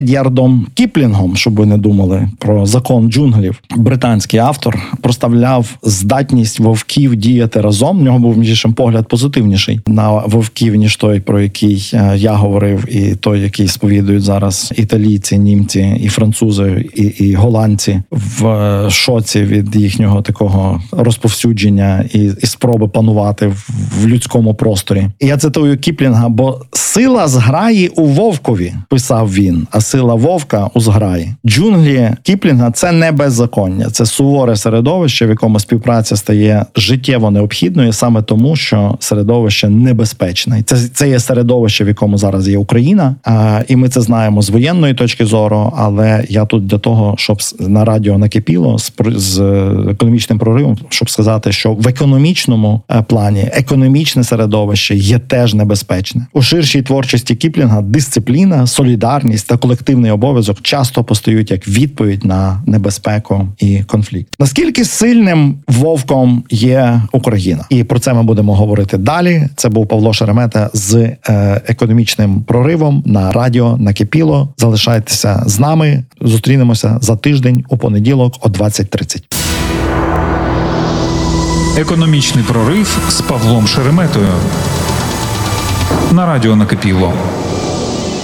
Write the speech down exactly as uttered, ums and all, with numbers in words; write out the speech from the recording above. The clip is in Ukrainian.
Ред'ярдом Кіплінгом, щоб ви не думали, про закон джунглів. Британський автор проставляв здатність вовків діяти разом. В нього був, між іншим, погляд позитивніший на вовків, ніж той, про який я говорив, і той, який сповідують зараз італійці, німці, і французи, і, і голландці в шоці від їхнього такого розповсюдження і, і спроби панувати в, в людському просторі. І я цитую Кіплінга, бо сила зграї у вовкові, писав він, а сила вовка у зграї. Джунглі Кіплінга – це не беззаконня, це суворе середовище, в якому співпраця стає життєво необхідною саме тому, що середовище небезпечне. Це, це є середовище, в якому зараз є Україна, а, і ми це знаємо з воєнної точки зору, але я тут для того, щоб на радіо накипіло з, з економічним проривом, щоб сказати, що в економічному плані економічне середовище є теж небезпечне. У ширшій творчості Кіплінга дисципліна, солідарність та колективний обов'язок часто постають як відповідь на небезпеку і конфлікт. Наскільки сильним вовком є Україна? І про це ми будемо говорити далі. Це був Павло Шеремета з е, економічним проривом на радіо накипіло. Залишайтеся з нами. Зустрінемося за тиждень у понеділок о двадцять тридцять. Економічний прорив з Павлом Шереметою на радіо накипіло.